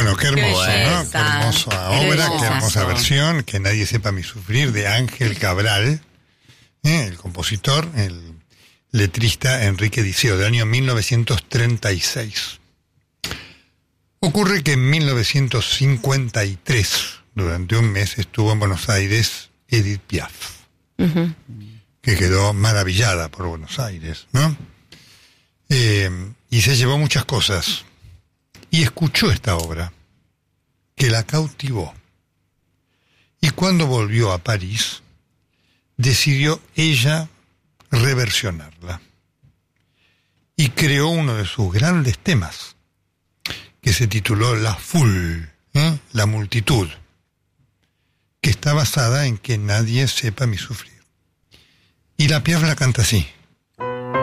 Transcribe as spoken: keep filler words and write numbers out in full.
Bueno, qué hermoso, Qué ¿no? belleza. Qué hermosa Qué obra, belleza. qué hermosa versión, Que nadie sepa mi sufrir, de Ángel Cabral, ¿eh? El compositor, el letrista Enrique Diceo, del año mil novecientos treinta y seis. Ocurre que en mil novecientos cincuenta y tres, durante un mes, estuvo en Buenos Aires Edith Piaf, Uh-huh. que quedó maravillada por Buenos Aires, ¿no? Eh, y se llevó muchas cosas. Y escuchó esta obra, que la cautivó. Y cuando volvió a París, decidió ella reversionarla. Y creó uno de sus grandes temas, que se tituló La Foule, ¿eh? La multitud, que está basada en Que nadie sepa mi sufrir. Y la Piaf la canta así.